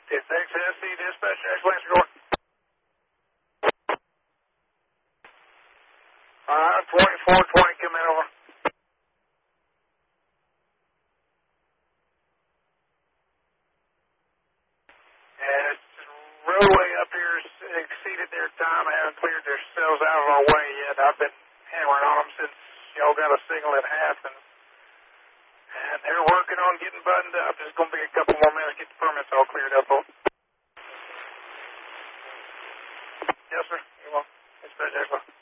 It's XSC dispatch, Lancer Gore. 2420, come in over. And it's roadway up here has exceeded their time. They haven't cleared themselves out of our way yet. I've been hammering on them since y'all got a signal at half, and they're working on getting buttoned up. There's going to be a couple more minutes to get the permits all cleared up. Yes, sir. You will. Dispatch,